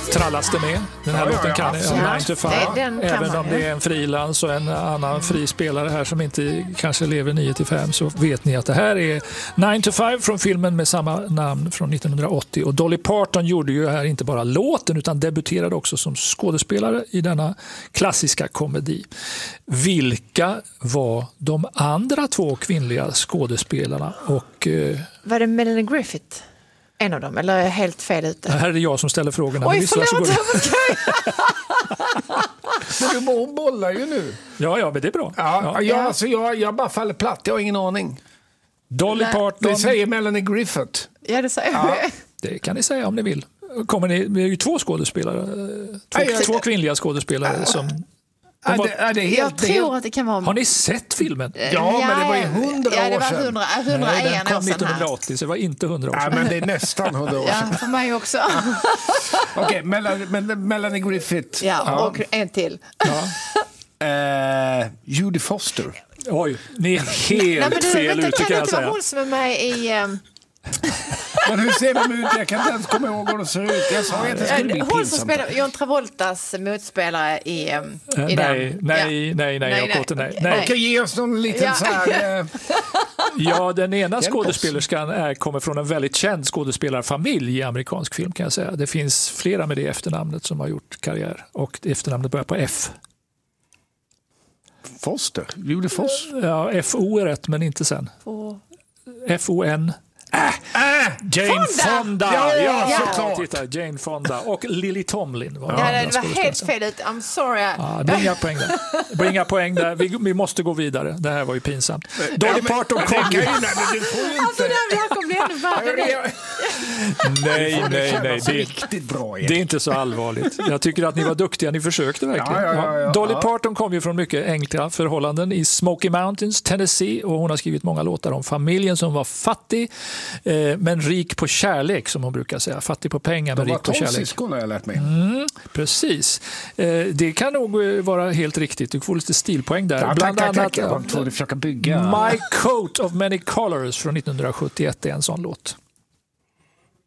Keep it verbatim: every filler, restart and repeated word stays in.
trallas det med. Den här Ja, låten ja, kan ja, ja, nine to five. Det- den kan Även man om ju. det är en frilans och en annan frispelare här som inte kanske lever nio till fem, så vet ni att det här är nine to five från filmen med samma namn från nittonhundraåttio. Och Dolly Parton gjorde ju här inte bara låten utan debuterade också som skådespelare i denna klassiska komedi. Vilka var de andra två kvinnliga skådespelarna? Och eh, Var det Melanie Griffith? En av dem, eller är jag helt fel ute? här är det jag som ställer frågorna. Oj, Men visst, förlåt! varsågod. Men du bollar ju nu. Ja, ja, men det är bra. Ja, Ja. Jag, alltså, jag, jag bara faller platt, jag har ingen aning. Dolly Nej. Parton, Det säger Melanie Griffith. Ja, det säger Ja. jag. det kan ni säga om ni vill. Kommer ni, det är ju två skådespelare, eh, två, Nej, jag- två kvinnliga skådespelare som... Ja, var- det, ja, det är Jag helt, det är helt, tror att det kan vara... Har ni sett filmen? Ja, men det var ju hundra ja, det år var sedan. hundra, Nej, hundraen den år kom sedan här. nittonhundraåttio, så det var inte hundra år ja, sedan. men det är nästan hundra år sedan. Ja, för mig också. Okej, Melanie, Mel- Melanie Griffith. Ja, och en till. Eh, Judy Foster. Oj, ni är helt Nej, men du, fel vänta, ute kan kan det jag inte vara säga. hon som är med i... Um, Men hur ser de ut? Jag kan inte ens komma ihåg hur de ser ut. Jag sa att det skulle bli hon som pinsamt. spelar John Travoltas motspelare i, um, Eh, i nej, den. nej, Ja. nej, nej, Nej, jag åter nej. okej, nej. Okej, ge oss någon liten Ja. så här... Eh, Ja, den ena Hjälp skådespelerskan är, kommer från en väldigt känd skådespelarfamilj i amerikansk film kan jag säga. Det finns flera med det efternamnet som har gjort karriär och efternamnet börjar på F. Foster? Judy Foster? Ja, F O är rätt men inte sen. F O N. Äh, Jane Fonda! Ja, ja, såklart. titta, Jane Fonda. Och Lily Tomlin var Ja, den andra det var helt skådespelerskan. fel ut. I'm sorry. Ja, det blir inga poäng där. Det blir inga poäng där. Vi, vi måste gå vidare. Det här var ju pinsamt. Dolly Parton kom ju... Nej, men du får ju Alltså, inte... det här kommer bli ännu värre. Nej, nej, nej. Det, riktigt bra det är inte så allvarligt. Jag tycker att ni var duktiga. Ni försökte verkligen. Ja, ja, ja, ja. Dolly Ja. Parton kom ju från mycket enkla förhållanden i Smoky Mountains, Tennessee. Och hon har skrivit många låtar om familjen som var fattig eh, men rik på kärlek, som hon brukar säga. Fattig på pengar men De var rik på tolv kärlek. syskon har jag lärt mig. Mm, precis. Eh, det kan nog eh, vara helt riktigt. Du får lite stilpoäng där. Ja, Bland tack, tack, tack. annat Jag var tvungen att försöka bygga. My Coat of Many Colors från nittonhundrasjuttioett är en sån låt.